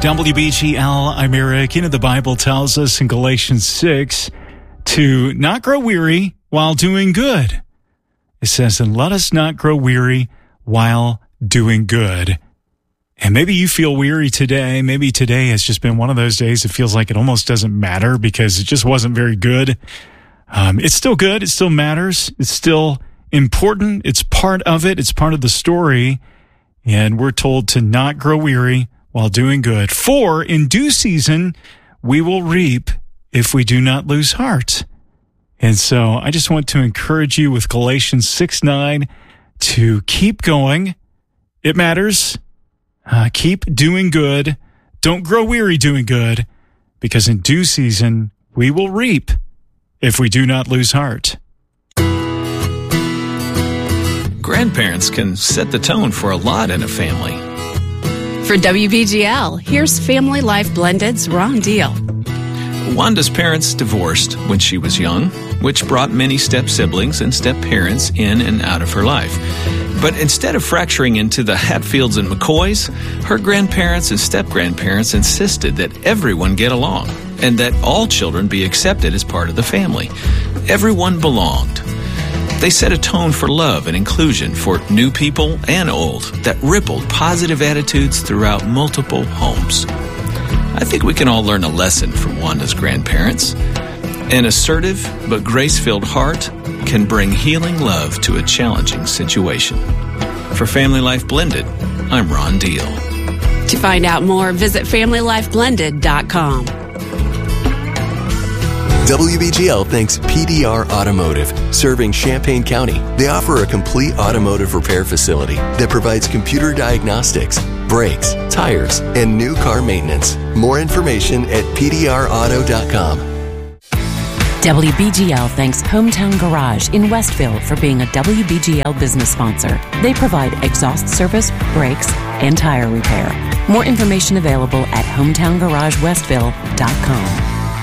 WBGL, I'm Eric. You know, the Bible tells us in Galatians 6 to not grow weary while doing good. It says, and let us not grow weary while doing good. And maybe you feel weary today. Maybe today has just been one of those days it feels like it almost doesn't matter because it just wasn't very good. It's still good. It still matters. It's still important. It's part of it. It's part of the story. And we're told to not grow weary while doing good. For in due season, we will reap if we do not lose heart. And so I just want to encourage you with Galatians 6:9 to keep going. It matters. Keep doing good. Don't grow weary doing good, because in due season, we will reap if we do not lose heart. Grandparents can set the tone for a lot in a family. For WBGL, here's Family Life Blended's Ron Deal. Wanda's parents divorced when she was young, which brought many step-siblings and step-parents in and out of her life. But instead of fracturing into the Hatfields and McCoys, her grandparents and step-grandparents insisted that everyone get along and that all children be accepted as part of the family. Everyone belonged. They set a tone for love and inclusion for new people and old that rippled positive attitudes throughout multiple homes. I think we can all learn a lesson from Wanda's grandparents. An assertive but grace-filled heart can bring healing love to a challenging situation. For Family Life Blended, I'm Ron Deal. To find out more, visit FamilyLifeBlended.com. WBGL thanks PDR Automotive, serving Champaign County. They offer a complete automotive repair facility that provides computer diagnostics, brakes, tires, and new car maintenance. More information at pdrauto.com. WBGL thanks Hometown Garage in Westville for being a WBGL business sponsor. They provide exhaust service, brakes, and tire repair. More information available at hometowngaragewestville.com.